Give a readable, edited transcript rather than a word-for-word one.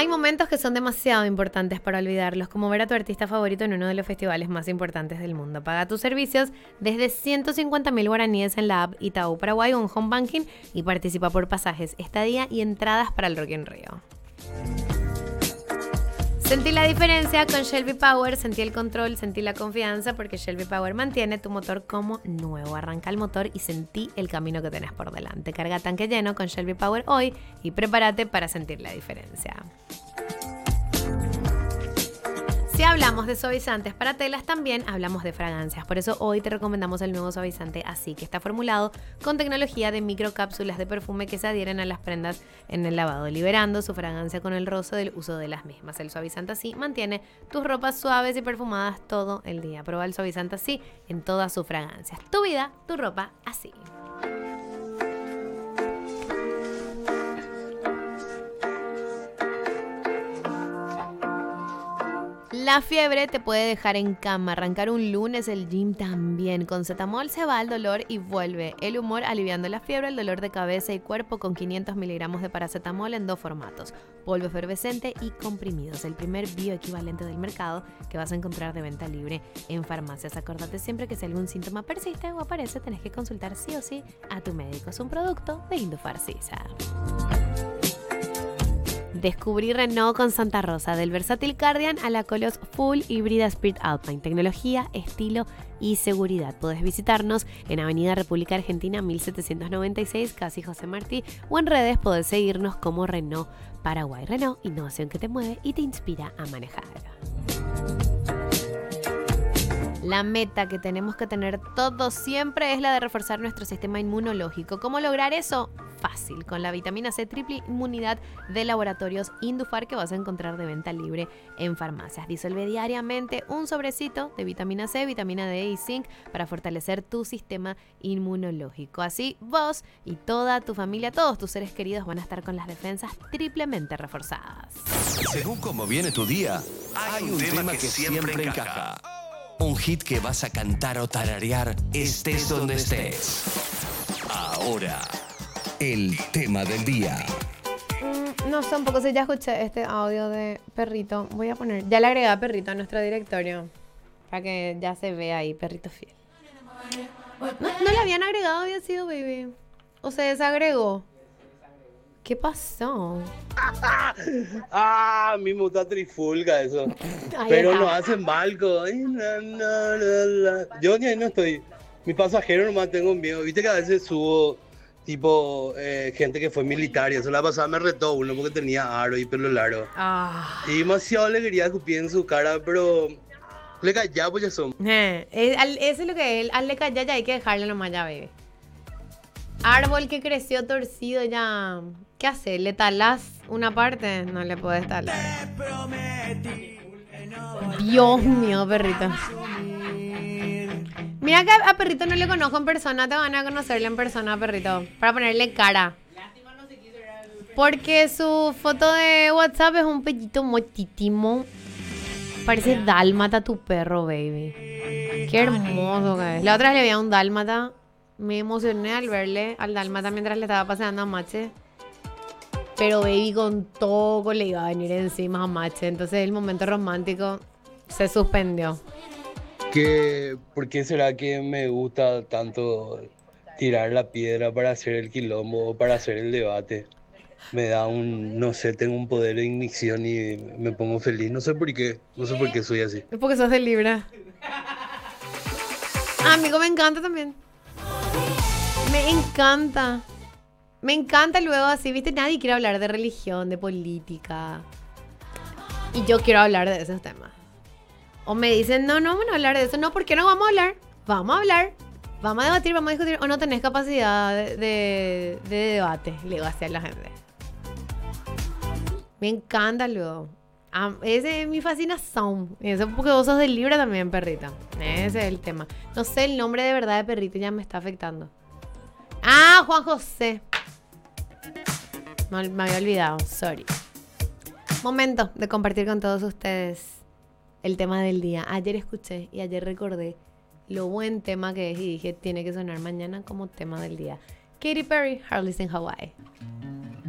Hay momentos que son demasiado importantes para olvidarlos, como ver a tu artista favorito en uno de los festivales más importantes del mundo. Paga tus servicios desde 150.000 guaraníes en la app Itaú Paraguay o en Home Banking y participa por pasajes, estadía y entradas para el Rock in Rio. Sentí la diferencia con Shelby Power, sentí el control, sentí la confianza porque Shelby Power mantiene tu motor como nuevo. Arranca el motor y sentí el camino que tenés por delante. Carga tanque lleno con Shelby Power hoy y prepárate para sentir la diferencia. Si hablamos de suavizantes para telas, también hablamos de fragancias. Por eso hoy te recomendamos el nuevo suavizante Así, que está formulado con tecnología de microcápsulas de perfume que se adhieren a las prendas en el lavado, liberando su fragancia con el roce del uso de las mismas. El suavizante Así mantiene tus ropas suaves y perfumadas todo el día. Prueba el suavizante Así en todas sus fragancias. Tu vida, tu ropa, así. La fiebre te puede dejar en cama, arrancar un lunes el gym también. Con Cetamol se va el dolor y vuelve el humor aliviando la fiebre, el dolor de cabeza y cuerpo con 500 miligramos de paracetamol en 2 formatos, polvo efervescente y comprimidos. El primer bioequivalente del mercado que vas a encontrar de venta libre en farmacias. Acordate siempre que si algún síntoma persiste o aparece, tenés que consultar sí o sí a tu médico. Es un producto de Indofarcisa. Descubrí Renault con Santa Rosa, del versátil Cardian a la Colos Full híbrida Spirit Alpine. Tecnología, estilo y seguridad. Podés visitarnos en Avenida República Argentina 1796, casi José Martí, o en redes podés seguirnos como Renault Paraguay. Renault, innovación que te mueve y te inspira a manejar. La meta que tenemos que tener todos siempre es la de reforzar nuestro sistema inmunológico. ¿Cómo lograr eso? Fácil, con la vitamina C triple inmunidad de Laboratorios Indufar que vas a encontrar de venta libre en farmacias. Disuelve diariamente un sobrecito de vitamina C, vitamina D y zinc para fortalecer tu sistema inmunológico. Así vos y toda tu familia, todos tus seres queridos van a estar con las defensas triplemente reforzadas. Según cómo viene tu día, hay un tema que siempre encaja. Un hit que vas a cantar o tararear estés donde estés. Ahora, el tema del día. No sé, un poco si ya escuché este audio de Perrito. Voy a poner, ya le agregué a Perrito a nuestro directorio para que ya se vea ahí, Perrito fiel. No le habían agregado, había sido Baby. O se desagregó. ¿Qué pasó? A mí me gusta trifulca eso. Ay, Pero ajá. no hacen balco. Yo ya no estoy. Mi pasajero nomás tengo miedo. Viste que a veces subo tipo gente que fue militar y eso. La pasada me retó uno porque tenía aro y pelo largo. Y demasiado le quería escupir en su cara, pero le callaba pues ya son. Eso es lo que es. Hazle callar, ya hay que dejarle nomás ya, Baby. Árbol que creció torcido ya. ¿Qué hace? ¿Le talás una parte? No le puedes talar. Dios mío, Perrito. Mira que a Perrito no le conozco en persona. Te van a conocerle en persona, Perrito. Para ponerle cara. Porque su foto de WhatsApp es un pellito motísimo. Parece dálmata tu perro, baby. Qué hermoso que es. La otra vez le vi a un dálmata. Me emocioné al verle al dálmata mientras le estaba paseando a Mache. Pero baby con todo le iba a venir encima a Mache. Entonces el momento romántico se suspendió. ¿Por qué será que me gusta tanto tirar la piedra para hacer el quilombo, para hacer el debate? Me da no sé, tengo un poder de ignición y me pongo feliz. No sé por qué soy así. Es porque sos de Libra. Amigo, me encanta también. Me encanta. Me encanta luego así, ¿viste? Nadie quiere hablar de religión, de política. Y yo quiero hablar de esos temas. O me dicen, no vamos a hablar de eso. No, ¿por qué no vamos a hablar? Vamos a hablar. Vamos a debatir, vamos a discutir. O no tenés capacidad de debate, le digo así a la gente. Me encanta luego. Ese es mi fascinación. Eso porque vos sos de Libra también, Perrito. Ese es el tema. No sé el nombre de verdad de Perrito, ya me está afectando. Ah, Juan José. Me había olvidado, sorry. Momento de compartir con todos ustedes el tema del día. Ayer escuché y ayer recordé lo buen tema que es y dije, tiene que sonar mañana como tema del día. Katy Perry, Harley's in Hawaii.